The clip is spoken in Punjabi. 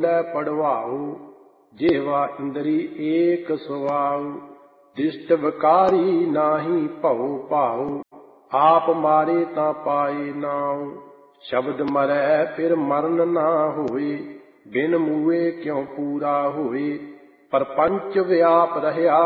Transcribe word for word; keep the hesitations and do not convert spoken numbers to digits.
ਬੋਲੇ ਪੜਵਾਉ। ਜਿਹਵਾ ਇੰਦਰੀ ਏਕ ਸੁਆਉ। ਦ੍ਰਿਸ਼ਟ ਵਿਕਾਰੀ ਨਾਹੀ ਭਉ ਭਾਉ। ਆਪ ਮਾਰੇ ਤਾਂ ਪਾਏ ਨਾਉ। ਸ਼ਬਦ ਮਰੈ ਫਿਰ ਮਰਨ ਨਾ ਹੋਏ। ਬਿਨ ਮੂਏ ਕਿਉ ਪੂਰਾ ਹੋਏ। ਪਰਪੰਚ ਵਿਆਪ ਰਹਿਆ